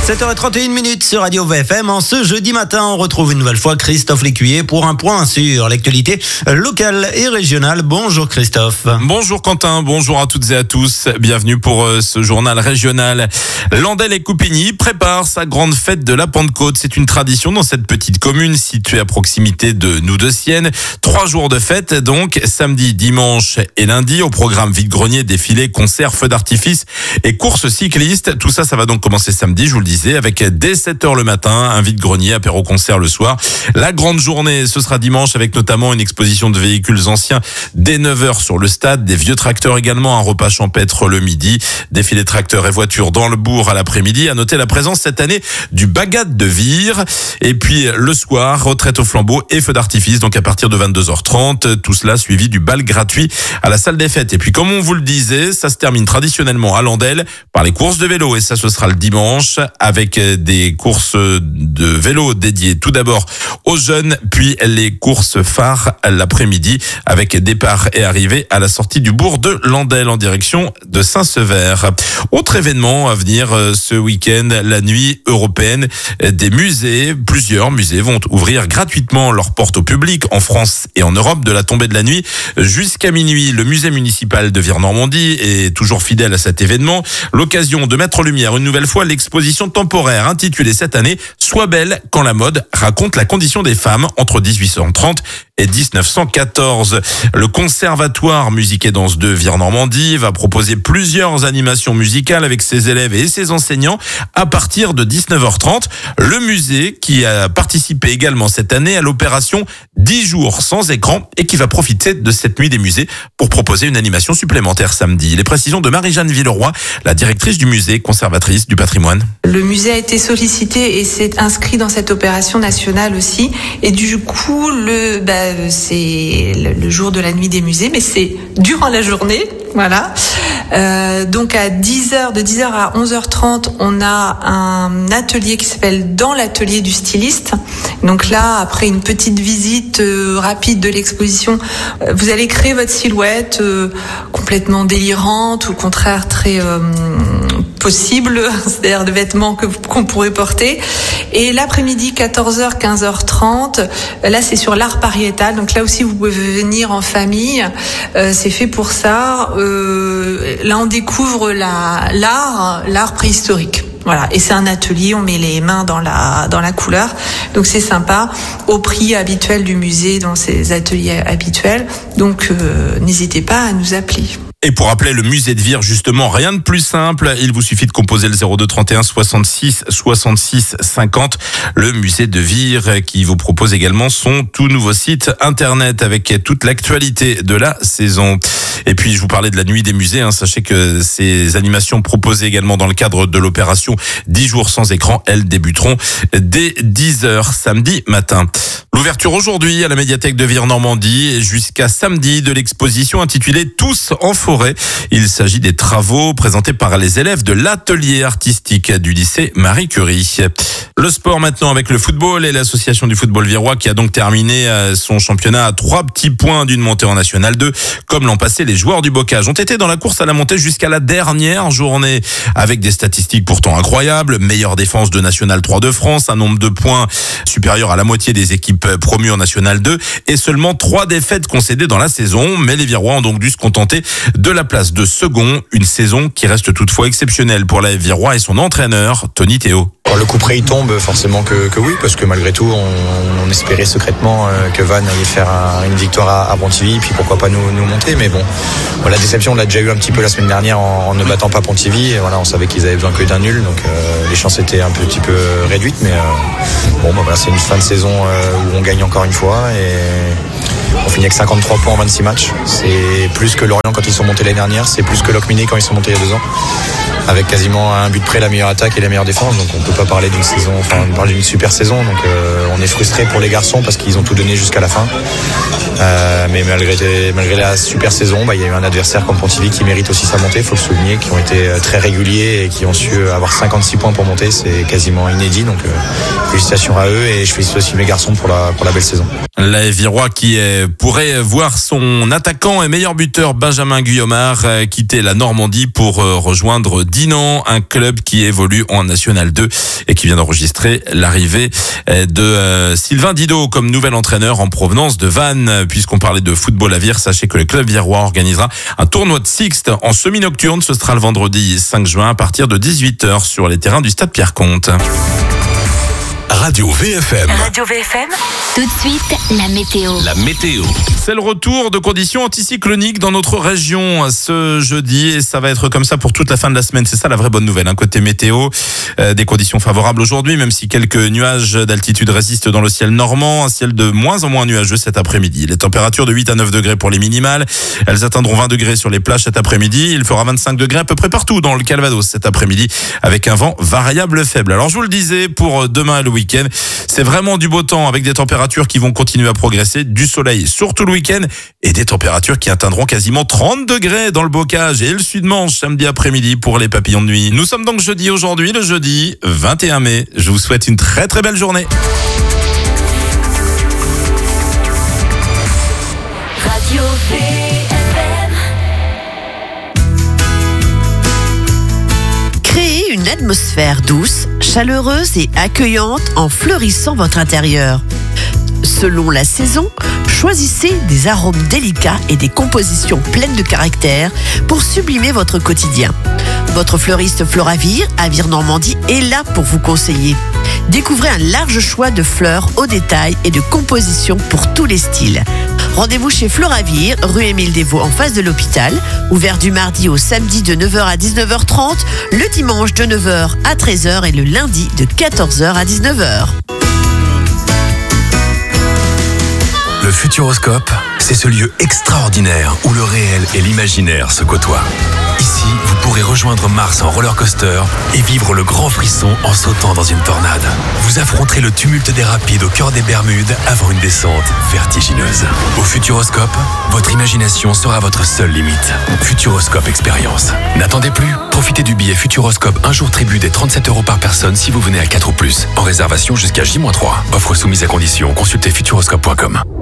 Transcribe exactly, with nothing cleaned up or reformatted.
sept heures trente et une minutes sur Radio V F M. En ce jeudi matin, on retrouve une nouvelle fois Christophe Lécuyer pour un point sur l'actualité locale et régionale. Bonjour Christophe. Bonjour Quentin, bonjour à toutes et à tous. Bienvenue pour ce journal régional. Landelle et Coupigny préparent sa grande fête de la Pentecôte. C'est une tradition dans cette petite commune située à proximité de Noux-de-Sienne. Trois jours de fête donc, samedi, dimanche et lundi. Au programme vide-grenier, défilé, concerts, feux d'artifice et courses cyclistes. Tout ça, ça va donc commencer samedi, je vous le disais, avec dès sept heures le matin, un vide-grenier, apéro-concert le soir. La grande journée, ce sera dimanche avec notamment une exposition de véhicules anciens dès neuf heures sur le stade, des vieux tracteurs également, un repas champêtre le midi, défilé tracteurs et voitures dans le bourg à l'après-midi. À noter la présence cette année du Bagat de Vire. Et puis le soir, retraite au flambeau et feux d'artifice, donc à partir de vingt-deux heures trente. Tout cela suivi du bal gratuit à la salle des fêtes. Et puis comme on vous le disait, ça se termine traditionnellement à Landelle par les courses de vélo. Et ça, ce sera le dimanche avec des courses de vélo dédiées tout d'abord aux jeunes, puis les courses phares l'après-midi avec départ et arrivée à la sortie du bourg de Landelle en direction de Saint-Sever. Autre événement à venir ce week-end, la nuit européenne des musées. Plusieurs musées vont ouvrir gratuitement leurs portes au public en France et en Europe de la tombée de la nuit jusqu'à minuit. Le musée municipal de Vire-Normandie est toujours fidèle à cet événement. L'occasion de mettre en lumière une nouvelle fois l'exposition temporaire intitulée cette année « Sois belle quand la mode raconte la condition des femmes entre dix-huit cent trente et dix-neuf cent quatorze. Le Conservatoire Musique et Danse de Vire-Normandie va proposer plusieurs animations musicales avec ses élèves et ses enseignants à partir de dix-neuf heures trente. Le musée qui a participé également cette année à l'opération dix jours sans écran et qui va profiter de cette nuit des musées pour proposer une animation supplémentaire samedi. Les précisions de Marie-Jeanne Villeroy, la directrice du musée, conservatrice du patrimoine. Le musée a été sollicité et s'est inscrit dans cette opération nationale aussi. Et du coup, le, bah, c'est le jour de la nuit des musées, mais c'est durant la journée. Voilà. Euh, donc à dix heures, de dix heures à onze heures trente, on a un atelier qui s'appelle Dans l'atelier du styliste. Donc là, après une petite visite euh, rapide de l'exposition, euh, vous allez créer votre silhouette euh, complètement délirante ou au contraire très euh, possible, c'est-à-dire de vêtements que, qu'on pourrait porter. Et l'après-midi, quatorze heures, quinze heures trente, là c'est sur l'art pariétal. Donc là aussi, vous pouvez venir en famille. Euh, c'est fait pour ça. Euh, là, on découvre la, l'art, l'art préhistorique. Voilà, et c'est un atelier, on met les mains dans la dans la couleur, donc c'est sympa, au prix habituel du musée dans ces ateliers habituels. Donc euh, n'hésitez pas à nous appeler. Et pour appeler le musée de Vire, justement, rien de plus simple. Il vous suffit de composer le zéro deux trente et un soixante-six soixante-six cinquante. Le musée de Vire qui vous propose également son tout nouveau site internet avec toute l'actualité de la saison. Et puis, je vous parlais de la nuit des musées. Hein. Sachez que ces animations proposées également dans le cadre de l'opération dix jours sans écran, elles débuteront dès dix heures samedi matin. L'ouverture aujourd'hui à la médiathèque de Vire-Normandie et jusqu'à samedi de l'exposition intitulée Tous en forêt. Il s'agit des travaux présentés par les élèves de l'atelier artistique du lycée Marie Curie. Le sport maintenant avec le football et l'association du football virois qui a donc terminé son championnat à trois petits points d'une montée en National deux. Comme l'an passé, les joueurs du Bocage ont été dans la course à la montée jusqu'à la dernière journée avec des statistiques pourtant incroyables. Meilleure défense de National trois de France, un nombre de points supérieur à la moitié des équipes promues en National deux et seulement trois défaites concédées dans la saison. Mais les Virois ont donc dû se contenter de la place de second. Une saison qui reste toutefois exceptionnelle pour la Virois et son entraîneur, Tony Théo. Le coup près il tombe, forcément que, que oui, parce que malgré tout on, on espérait secrètement que Vannes allait faire un, une victoire à, à Pontivy, puis pourquoi pas nous, nous monter, mais bon, voilà, la déception on l'a déjà eu un petit peu la semaine dernière en, en ne battant pas Pontivy, et voilà, on savait qu'ils avaient besoin que d'un nul, donc euh, les chances étaient un petit peu réduites, mais euh, bon, bah, voilà, c'est une fin de saison euh, où on gagne encore une fois, et on finit avec cinquante-trois points en vingt-six matchs, c'est plus que Lorient quand ils sont montés l'année dernière, c'est plus que Locminé quand ils sont montés il y a deux ans, avec quasiment un but près la meilleure attaque et la meilleure défense, donc on peut pas parler d'une saison, enfin on parle d'une super saison, donc euh, on est frustré pour les garçons parce qu'ils ont tout donné jusqu'à la fin, euh, mais malgré, malgré la super saison, bah, il y a eu un adversaire comme Pontivy qui mérite aussi sa montée, il faut le souligner, qui ont été très réguliers et qui ont su avoir cinquante-six points pour monter, c'est quasiment inédit, donc euh, félicitations à eux et je félicite aussi mes garçons pour la, pour la belle saison. La Virois qui pourrait voir son attaquant et meilleur buteur Benjamin Guillaumard quitter la Normandie pour rejoindre Dinan, un club qui évolue en National deux et qui vient d'enregistrer l'arrivée de euh, Sylvain Didot comme nouvel entraîneur en provenance de Vannes. Puisqu'on parlait de football à Vire, sachez que le club virois organisera un tournoi de Sixte en semi-nocturne. Ce sera le vendredi cinq juin à partir de dix-huit heures sur les terrains du stade Pierre-Comte. Radio V F M. Radio V F M. Tout de suite, la météo. La météo. C'est le retour de conditions anticycloniques dans notre région ce jeudi et ça va être comme ça pour toute la fin de la semaine. C'est ça la vraie bonne nouvelle, hein. Côté météo, euh, des conditions favorables aujourd'hui, même si quelques nuages d'altitude résistent dans le ciel normand. Un ciel de moins en moins nuageux cet après-midi. Les températures de huit à neuf degrés pour les minimales. Elles atteindront vingt degrés sur les plages cet après-midi. Il fera vingt-cinq degrés à peu près partout dans le Calvados cet après-midi avec un vent variable faible. Alors je vous le disais, pour demain et le week-end, c'est vraiment du beau temps avec des températures qui vont continuer à progresser, du soleil surtout le week-end et des températures qui atteindront quasiment trente degrés dans le Bocage et le Sud-Manche samedi après-midi pour les papillons de nuit. Nous sommes donc jeudi aujourd'hui, le jeudi vingt et un mai. Je vous souhaite une très très belle journée. Radio V F M. Créez une atmosphère douce, chaleureuse et accueillante en fleurissant votre intérieur. Selon la saison, choisissez des arômes délicats et des compositions pleines de caractère pour sublimer votre quotidien. Votre fleuriste Floravir à Vire-Normandie est là pour vous conseiller. Découvrez un large choix de fleurs au détail et de compositions pour tous les styles. Rendez-vous chez Floravir, rue Émile Desvaux en face de l'hôpital, ouvert du mardi au samedi de neuf heures à dix-neuf heures trente, le dimanche de neuf heures à treize heures et le lundi de quatorze heures à dix-neuf heures. Le Futuroscope, c'est ce lieu extraordinaire où le réel et l'imaginaire se côtoient. Ici, vous pourrez rejoindre Mars en roller coaster et vivre le grand frisson en sautant dans une tornade. Vous affronterez le tumulte des rapides au cœur des Bermudes avant une descente vertigineuse. Au Futuroscope, votre imagination sera votre seule limite. Futuroscope Expérience. N'attendez plus, profitez du billet Futuroscope un jour tribut des trente-sept euros par personne si vous venez à quatre ou plus. En réservation jusqu'à J moins trois. Offre soumise à condition, consultez futuroscope point com.